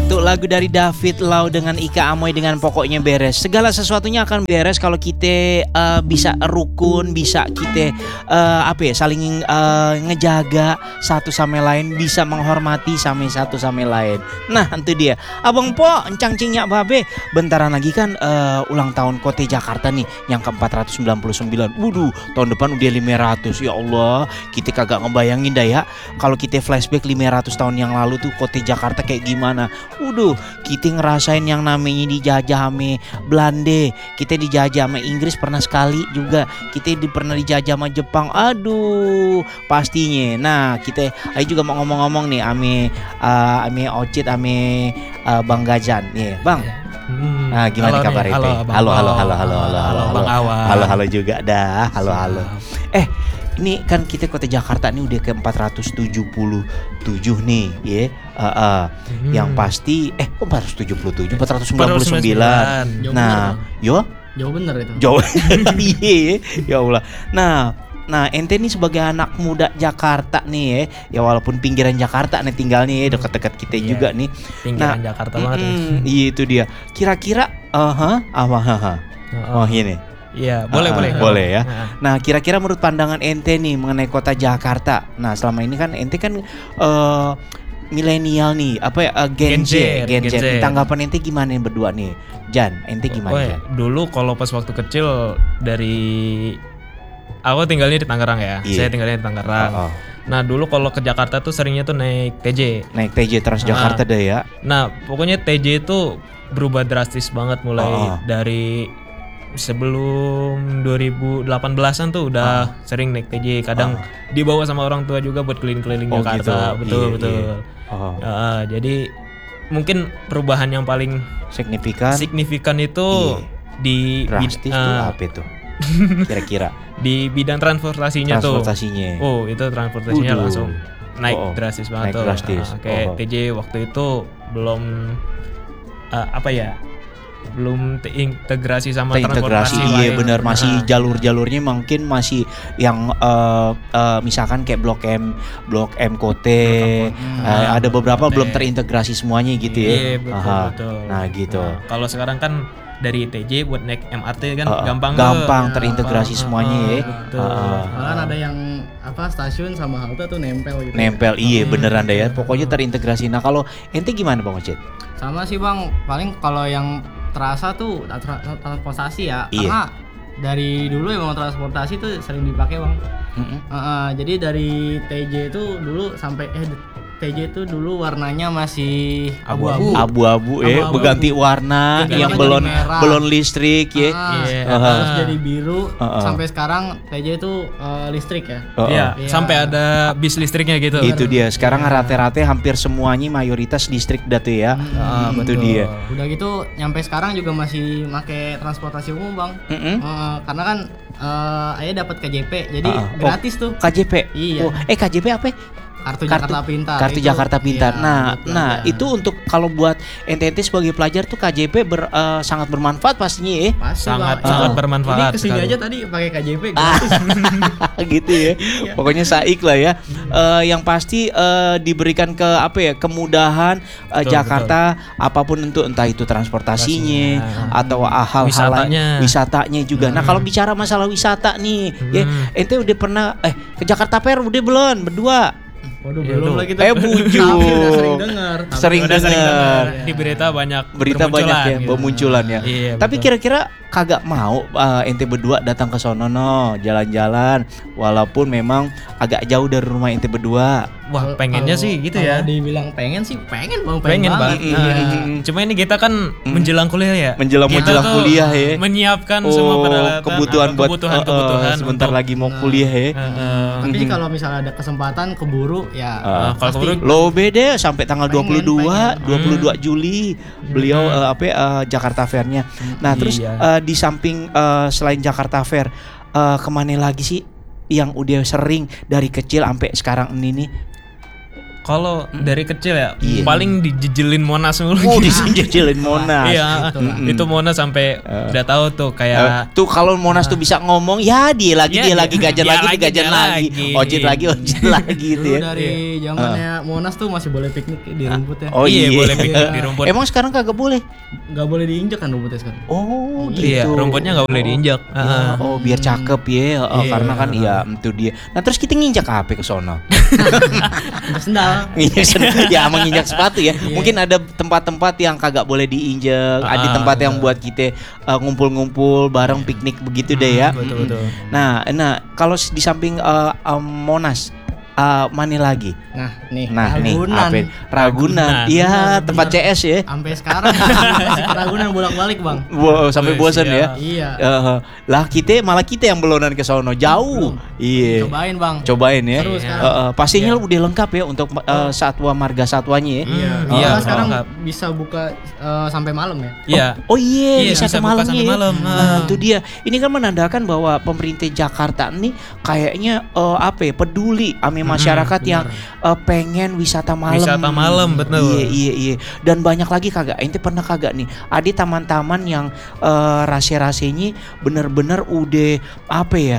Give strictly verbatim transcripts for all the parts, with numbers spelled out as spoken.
Satu lagu dari David Lau dengan Ika Amoy dengan Pokoknya Beres. Segala sesuatunya akan beres kalau kita uh, bisa rukun, bisa kita uh, apa ya, saling uh, ngejaga satu sama lain, bisa menghormati sama satu sama lain. Nah, itu dia. Abang Po, encang cingnya babe. Bentaran lagi kan uh, ulang tahun Kota Jakarta nih yang ke empat ratus sembilan puluh sembilan. Waduh, tahun depan udah lima ratus. Ya Allah, kita kagak ngebayangin dah ya kalau kita flashback lima ratus tahun yang lalu tuh Kota Jakarta kayak gimana. Waduh, kita ngerasain yang namanya dijajah sama Belanda, kita dijajah sama Inggris pernah sekali juga, kita di, pernah dijajah sama Jepang. Aduh, pastinya. Nah, kita ayo juga mau ngomong-ngomong nih ame uh, ame Ocit ame uh, Bang Gazan nih, Bang. Hmm, nah, gimana kabar itu? Halo, halo, halo, halo, halo, halo, halo, Bang Awan. Halo, halo juga dah. Halo, halo. Eh, ini kan kita Kota Jakarta ini udah ke empat ratus tujuh puluh tujuh nih, ya. Uh, uh. Hmm. Yang pasti eh kok empat ratus tujuh puluh tujuh, empat ratus sembilan puluh sembilan. Nah, yo. Jauh bener itu. Jauh. Iya, ya Allah. Nah, Nah, ente nih sebagai anak muda Jakarta nih ya, ya walaupun pinggiran Jakarta nih tinggalnya ya, dekat-dekat kita yeah, juga nih. Pinggiran nah, Jakarta banget. Mm, iya itu dia. Kira-kira, uh-huh, apa, uh-huh. Oh ini. Iya, boleh, uh, boleh. Boleh ya. Uh. Nah, kira-kira menurut pandangan ente nih mengenai kota Jakarta. Nah, selama ini kan ente kan uh, milenial nih, apa ya, uh, Gen Z, Gen Z. Tanggapan ente gimana nih berdua nih? Jan, ente gimana? Oh, ya. Dulu kalau pas waktu kecil dari aku tinggalnya di Tangerang ya, yeah. Saya tinggalnya di Tangerang. Oh, oh. Nah dulu kalau ke Jakarta tuh seringnya tuh naik T J. Naik T J Transjakarta nah, deh ya. Nah pokoknya T J itu berubah drastis banget mulai oh, oh. dari sebelum dua ribu delapan belasan tuh udah oh. sering naik T J. Kadang oh. dibawa sama orang tua juga buat keliling-keliling oh, Jakarta. Gitu. Betul yeah, betul. Yeah. Oh. Uh, jadi mungkin perubahan yang paling signifikan signifikan itu yeah. di drastis uh, tuh apa itu? Kira-kira di bidang transportasinya, transportasinya. tuh. Oh, itu transportasinya Uduh. langsung naik oh, oh. drastis banget naik tuh. Drastis. Nah, kayak oh. T J waktu itu belum uh, apa ya? belum terintegrasi sama terintegrasi, transportasi. Iya benar, masih nah. jalur-jalurnya mungkin masih yang uh, uh, misalkan kayak Blok M, Blok M Kote, hmm. uh, ada beberapa Kote. belum terintegrasi semuanya gitu ya. Iya, betul, Aha. betul. Nah, gitu. Nah, kalau sekarang kan dari T J buat naik M R T kan uh, gampang gampang tuh. terintegrasi uh, semuanya uh, ya. Betul. Uh, Malah ada yang apa stasiun sama halte tuh nempel gitu. Nempel, iya hmm. beneran deh ya. Pokoknya terintegrasi. Nah, kalau ente gimana Bang Ocit? Sama sih Bang, paling kalau yang terasa tuh tra- tra- transportasi ya, iya. karena dari dulu emang transportasi tuh sering dipakai Bang. Mm-hmm. Uh, uh, jadi dari T J itu dulu sampai eh T J itu dulu warnanya masih abu-abu. Abu-abu ya, abu-abu. Berganti warna Ganti yang belum belum listrik ya. Ah, yeah. uh-huh. Terus jadi biru uh-huh. sampai sekarang T J itu uh, listrik ya. Iya, uh-huh. yeah. yeah. Sampai ada bis listriknya gitu. Itu dia. Sekarang yeah. rata-rata hampir semuanya mayoritas listrik dah tuh ya. Hmm, uh, itu dia. Udah gitu nyampe sekarang juga masih pakai transportasi umum, Bang. Mm-hmm. Uh, karena kan uh, ayah dapat K J P. Jadi uh-huh. gratis oh, tuh. K J P. Iya. Oh, eh K J P apa? Kartu, kartu Jakarta Pintar. Kartu itu, Jakarta Pintar. Iya, nah, nah itu untuk kalau buat ente-ente sebagai pelajar tuh K J P ber, uh, sangat bermanfaat pastinya ya. Pasti sangat bang. sangat oh. bermanfaat. Ini kesini aja tadi pakai K J P gratis. Gitu ya. Pokoknya saik lah ya. Uh, yang pasti uh, diberikan ke apa ya, kemudahan uh, betul, Jakarta betul. Apapun untuk entah itu transportasinya Pastinya. atau hal-hal wisatanya. lain, wisatanya juga. Hmm. Nah, kalau bicara masalah wisata nih, hmm. ya ente udah pernah eh ke Jakarta Fair udah belum berdua? Waduh, ya, belum lagi Eh bujuk. sering dengar. Sering dengar. Di berita banyak berita banyak ya gitu. Bermunculan ya. Iya, tapi betul. Kira-kira kagak mau uh, ente berdua datang ke sono no, jalan-jalan walaupun memang agak jauh dari rumah ente berdua. Wah, pengennya kalo, sih gitu ya. Dibilang pengen sih pengen Bang, pengen, pengen banget. banget. Nah, cuma ini kita kan mm. menjelang kuliah ya. Menjelang kita menjelang kuliah ya. Menyiapkan oh, semua peralatan kebutuhan buat kebutuhan, uh, kebutuhan sebentar untuk, lagi mau kuliah ya. Uh, uh, tapi mm-hmm. kalau misalnya ada kesempatan keburu ya uh, kalau keburu lo beda sampai tanggal dua puluh dua pengen. Juli beliau uh, apa uh, Jakarta Fair-nya. Nah, iya. terus uh, di samping uh, selain Jakarta Fair uh, kemana lagi sih yang udah sering dari kecil sampai sekarang ini nih? Kalau dari kecil ya Iya. paling dijejelin Monas mulu. Oh, gitu. disenjilin Monas. Iya, Itulah. itu Monas sampai udah tahu tuh Eh, kayak tuh kalau Monas tuh bisa ngomong, ya dia lagi, Ya, dia dia- lagi gajan dia lagi, lagi, dia gajan dia lagi, lagi. ojit lagi, ojit lagi gitu Dulu ya. dari zamannya Monas tuh masih boleh piknik di rumput ya. Oh iya, iya, boleh piknik di rumput. Emang sekarang kagak boleh? Nggak boleh diinjek kan rumputnya sekarang. Oh gitu. Iya, rumputnya nggak boleh diinjak. Ya, Heeh. oh biar cakep ya, oh, Iya. karena kan iya itu dia. Nah terus kita nginjak apa ke sono? Injek sendal. Nginjak sen- ya menginjak sepatu ya. Mungkin ada tempat-tempat yang kagak boleh diinjak, ada Ah, tempat yang buat kita uh, ngumpul-ngumpul bareng piknik begitu deh ya. betul, betul. Nah, nah kalau di samping uh, um, Monas, uh, mana lagi? Nah, nih Nah nih, Ragunan. apa? Ragunan. Iya, Bener, tempat C bener. S ya. Sampai sekarang masih ke Ragunan bolak-balik, Bang. Wow, sampai Wih, bosan ya. siap. Iya. Eh, lah kita malah kita yang belonan ke sono jauh. Iya. Cobain, Bang. Cobain ya. Seru sekarang. Eh, eh, pastinya udah lengkap ya untuk eh, satwa marga satwanya ya. Iya. Hmm, iya, Kalau sekarang lengkap. bisa buka eh, sampai malam ya. Iya. Oh iya, Iya, bisa, bisa ke buka malamnya sampai ya. malam. Nah, Ah. itu dia. Ini kan menandakan bahwa pemerintah Jakarta ini kayaknya eh, apa ya, peduli sama masyarakat yang eh, pengen wisata malam. Wisata malam, betul. Iya, iya, iya. Dan banyak lagi kagak. Ente pernah kagak nih? Ada taman-taman yang eh, rase-rasenya bener-bener udah apa ya?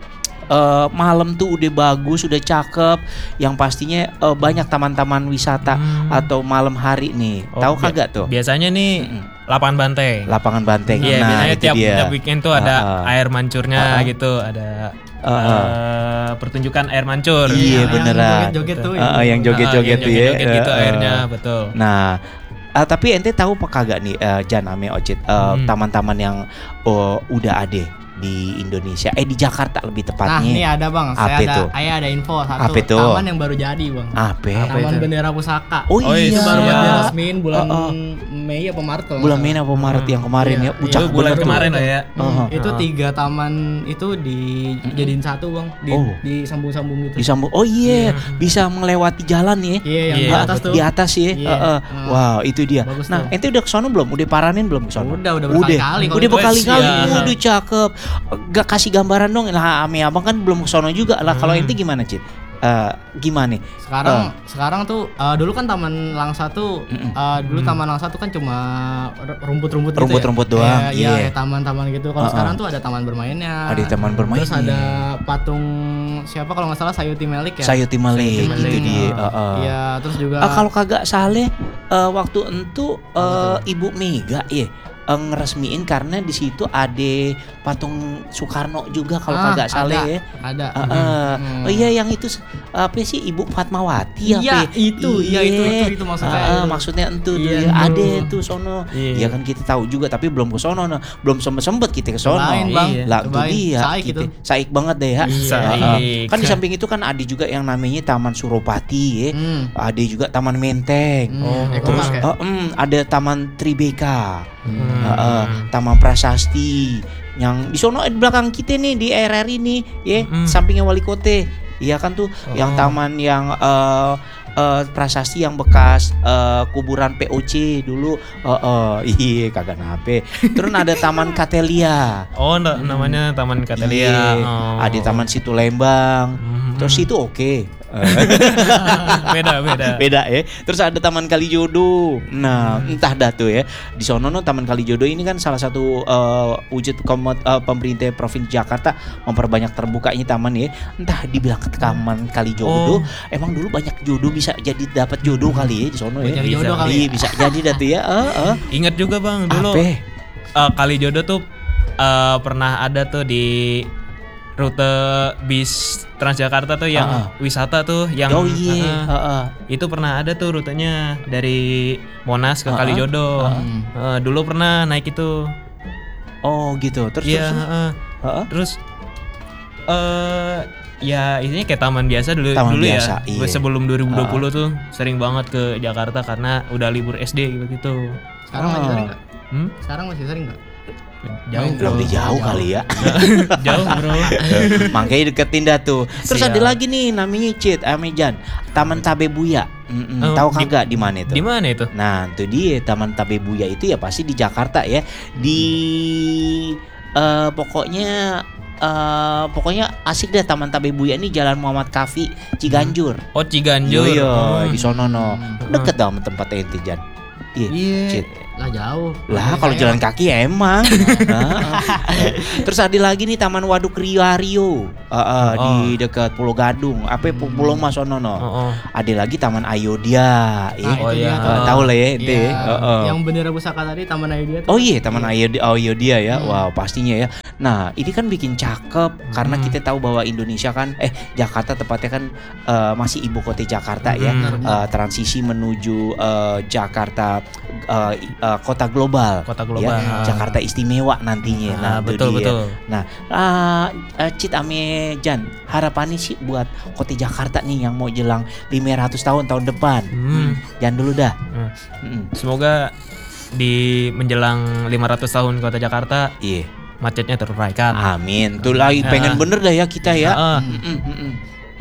Eh, malam tuh udah bagus, udah cakep. Yang pastinya eh, banyak taman-taman wisata Hmm. atau malam hari nih. Oh, Tahu bi- kagak tuh? Biasanya nih Mm-mm. lapangan banteng. Lapangan banteng. Iya, Nah, biasanya itu tiap dia. tiap weekend tuh ada Ah, ah. air mancurnya Ah, ah. gitu, ada Ah, ah. eh, pertunjukan air mancur. Iya, Yang beneran. Joget-joget tuh. Ah, ah, yang joget-joget Ah, tuh ya. joget-joget gitu Eh, eh. airnya, betul. Nah, eh, tapi ente tahu apa kagak nih, eh, Jan ame Ocit, eh, Hmm. taman-taman yang oh, udah ada di Indonesia, eh di Jakarta lebih Nah, tepatnya. ini ada, Bang. Apa Saya ada tuh? saya ada info satu. Apa tuh? Taman yang baru jadi, Bang. Apa? Taman itu? Bendera Pusaka. Oh, Oh, iya, itu Itu baru Iya. buat diresmiin bulan Oh, oh. Mei apa Maret kalau nggak Bulan salah. Mei apa Maret yang kemarin Iya, ya? iya. Ucak Itu bulan bener tuh. kemarin lah ya. Hmm, Oh, itu oh. tiga taman itu dijadiin satu, Bang. Di Oh. disambung-sambung gitu. Disambung. Oh iya, bisa melewati jalan ya. Iya, yang Iya, di atas tuh. Di atas ya. Iya. Eh, eh. Hmm. Wow, itu dia. Bagus Nah, tuh. ente udah kesono belum? Udah paranin belum kesono? Udah, udah berkali-kali kalau Udah itu. berkali-kali. Siap. Udah cakep. Gak kasih gambaran dong. Lah, ame abang kan belum kesono juga. Lah, kalau Hmm. ente gimana, Cit? Eh, gimana? Sekarang sekarang tuh eh, dulu kan Taman Langsa tuh Mm-mm. eh, dulu Taman Langsa tuh kan cuma r- rumput-rumput gitu Rumput-rumput ya. doang, Iya, iya, iya. kayak taman-taman gitu. Kalau Uh-uh. sekarang tuh ada taman bermainnya. Ada taman bermainnya. Terus ada patung siapa kalau nggak salah Sayuti Melik ya. Sayuti Malik Sayuti itu Melik. dia. Ah. eh, eh. Iya, terus juga Ah, kalau kagak salah eh, waktu entu eh, Ibu Mega ya eh, ngeresmiin karena di situ ada patung Soekarno juga kalau Ah, kagak salah ada, ya. Ada. Eh, eh. Hmm. Oh iya yang itu s- apa sih Ibu Fatmawati apa Iya, ya? itu, iya, itu, itu, itu maksudnya. Ah, ah, maksudnya entu tuh Iya, ya. itu. Ada tuh sono. Iya. Ya kan kita tahu juga tapi belum ke sono nah. Belum sempet-sempet kita ke sono. Cobain, Bang. Iya. Lah itu Cobain. dia. Saik kita. itu. Saik banget deh ya. Iya. Ah, ah. Saik. Kan di samping itu kan ada juga yang namanya Taman Suropati ya. Hmm. Ada juga Taman Menteng. Hmm, Oh, Eco Terus Park ya? eh, mm, ada Taman Tribeka, Hmm. eh, eh, Taman Prasasti, yang di sono di belakang kita nih di R R ini, ya, Mm. sampingnya wali kota, iya kan tuh, yang Oh. taman yang eh, eh, Prasasti yang bekas eh, kuburan P O C dulu, eh, eh, iya kagak nape. Terus ada Taman Katelia, Oh, na- namanya Taman Katelia. iya, Oh. ada Taman Situ Lembang, Mhm. terus itu oke. beda, beda. Beda ya. Terus ada Taman Kalijodo. Nah, entah dah tuh ya. Di sono no, Taman Kalijodo ini kan salah satu eh, wujud komod, eh, pemerintah Provinsi Jakarta memperbanyak terbukanya taman ya. Entah dibilang Taman Kalijodo, Oh. emang dulu banyak jodoh bisa jadi dapat jodoh kali ya di sono ya. Buat nyari Bisa. jodoh kali Iya, ya? bisa jadi dah tuh ya. Eh, eh. Ingat juga Bang, dulu Ape? eh, Kalijodo tuh eh, pernah ada tuh di rute bis Transjakarta tuh yang Ah, ah. wisata tuh yang Oh iya. eh, eh, eh. itu pernah ada tuh rutenya dari Monas ke Ah, ah. Kalijodo. Ah, Eh, dulu pernah naik itu. Oh gitu. Terus Iya, terus. heeh. Heeh. Terus eh ya isinya kayak taman biasa dulu Taman dulu biasa, ya. iya. Sebelum dua ribu dua puluh tuh sering banget ke Jakarta karena udah libur S D gitu gitu. Sekarang masih Ah. sering nggak? Hmm? Sekarang masih sering nggak? Jauh, Lebih jauh kali ya. jauh bro. Makanya deketin dah tuh. Terus Siap. ada lagi nih namanya Cit, Amejan, Taman Tabebuya. Mm-mm. Oh, Tahu di- kagak di mana itu? Di mana itu? Nah, itu dia Taman Tabebuya itu ya pasti di Jakarta ya. Di uh, pokoknya uh, pokoknya asik deh Taman Tabebuya ini Jalan Muhammad Kafi Ciganjur. Oh Ciganjur. Yo yo Oh. di sono no. Deket dah sama tempat ente Jan. Iya. Iya. Cit. Lah jauh. Lah kalau jalan kaki emang. Nah, terus ada lagi nih Taman Waduk Rio Hario uh, uh, Oh. di dekat Pulau Gadung. Apa hmm. Pulau Mas ono no. Oh, oh. Ada lagi Taman Ayodhya. Nah, Eh. itu Oh, dia iya. tuh. Uh, tahu lah ya ente. Iya. Uh, uh. Yang bendera pusaka tadi Taman Ayodhya tuh. Oh iya Taman Ayodhya, Ayodhya ya. Hmm. Wow, pastinya ya. Nah, ini kan bikin cakep karena Hmm. kita tahu bahwa Indonesia kan eh Jakarta tepatnya kan uh, masih ibu kota Jakarta ya. Hmm. Uh, transisi menuju uh, Jakarta uh, uh, kota global. Kota global. Ya, Jakarta istimewa nantinya. Nah, Ah, itu betul dia. betul. Nah, uh, uh, Cit ame Jan, harapannya sih buat kota Jakarta nih yang mau jelang lima ratus tahun tahun depan. Hmm. Jan dulu dah. Hmm. Mm-mm. Semoga di menjelang lima ratus tahun kota Jakarta Iya. macetnya teruraikan. Amin. Tuh lagi pengen Ah. bener dah ya kita ya. Ah. Mm-mm, mm-mm.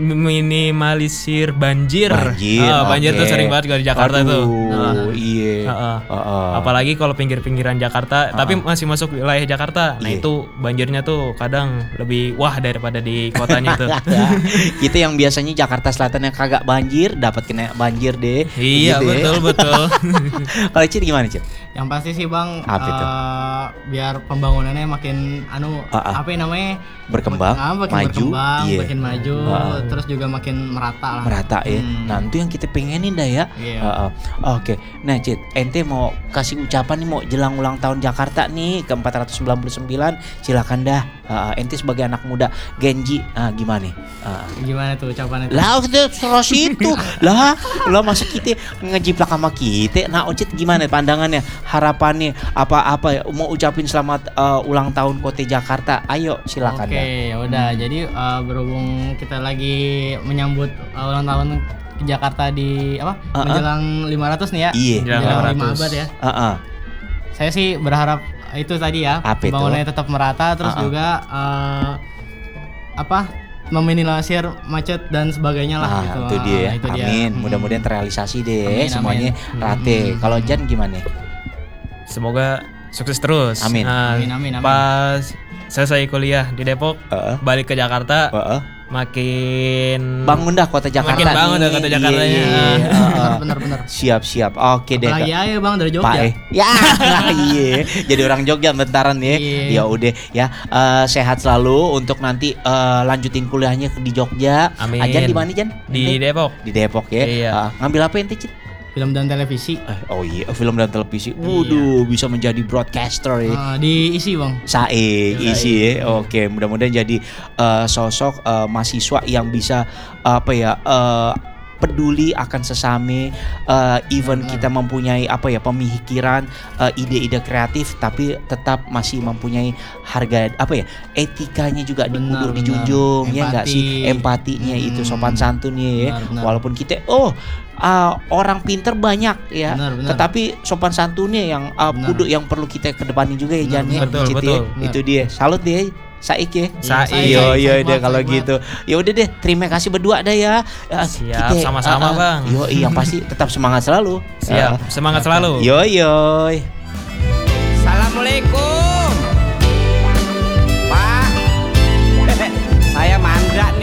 Minimalisir banjir. Banjir, Ah, banjir oke. tuh sering banget kalau di Jakarta Aduh, tuh. iya. Ah, ah. Heeh. Apalagi kalau pinggir-pinggiran Jakarta, tapi Ah. masih masuk wilayah Jakarta. Nah Iya. itu banjirnya tuh kadang lebih wah daripada di kotanya tuh. Kita yang biasanya Jakarta Selatan yang kagak banjir dapat kena banjir deh. Gitu Iya ya. betul betul. Kalau Cit gimana Cit? Yang pasti sih Bang, Apa itu? eh, biar pembangunannya makin anu Ah, ah. apa yang namanya Berkembang, ah, makin maju, berkembang, iya. makin maju, Ah. terus juga makin merata lah. Merata ya. Hmm. Nah itu yang kita pengenin dah ya. Iya. Heeh. Oke. Nah Cit, ente mau kasih ucapan nih mau jelang ulang tahun Jakarta nih ke empat ratus sembilan puluh sembilan, silakan dah. Heeh, ente sebagai anak muda Genji, ah, gimana nih? Ah. Gimana tuh ucapannya? Lah kita terus itu lah lah masa kita ngejiplak sama kita. Nah Ocit gimana pandangannya, harapannya apa-apa ya, mau ucapin selamat uh, ulang tahun kota Jakarta, ayo silakan Oke, dah. ya udah. Jadi eh, berhubung kita lagi menyambut eh, ulang tahun ke Jakarta di apa? Uh-uh. Menjelang lima ratus nih ya. Iya. Menjelang Menjelang lima lima ratus. abad ya. Heeh. Saya sih berharap itu tadi ya, Apa itu? pembangunannya tetap merata, terus Uh-uh. juga eh, apa? Meminimalisir macet dan sebagainya lah Nah, gitu. itu Ah, dia. itu dia. Amin. Hmm. Mudah-mudahan terrealisasi deh Amin, semuanya amin. rate. Hmm. Kalau Jan gimana? Semoga sukses terus. Amin. Nah, Amin, amin, amin. Pas selesai kuliah di Depok, Heeh. balik ke Jakarta, Heeh. makin Bangun dah kota Jakarta. Makin bangun nih. dah kota Jakartanya. Iya, iya, iya. Heeh. Bener-bener. Siap siap. Oke deh. Apalagi aja Bang dari Pak Jogja. eh. Ya, iya. Jadi orang Jogja bentaran ya. Iya. Ya udah ya, eh, sehat selalu untuk nanti eh, lanjutin kuliahnya di Jogja. Amin. Ajan di mana Jan? di Ente? Depok. Di Depok ya. Iya. Ah, ngambil apa ente Cit? Film dan televisi. Eh, oh iya, film dan televisi. Waduh, bisa menjadi broadcaster ya. Ah, diisi Bang. Sae isi ya. Oke, mudah-mudahan jadi eh, sosok eh, mahasiswa yang bisa apa ya eh, peduli akan sesame, eh, even Benar. kita mempunyai apa ya pemikiran, eh, ide-ide kreatif, tapi tetap masih mempunyai harga apa ya etikanya juga Benar, dikudu benar. dijunjung ya nggak Empati. sih, empatinya itu Hmm. sopan santunnya ya. Benar, benar. Walaupun kita oh uh, orang pinter banyak ya, Benar, benar. tetapi sopan santunnya yang uh, Benar. kudu yang perlu kita kedepanin juga ya Jan ya. betul, Citi, betul. ya. Itu dia. Salut dia. Saik ya. Saik. Iya iya Saik deh banget, kalau saik gitu. Ya udah deh, terima kasih berdua dah ya. Uh, Siap, sama-sama, Bang. Yo yang pasti tetap semangat selalu. Siap, semangat selalu. Yo yo. Assalamualaikum.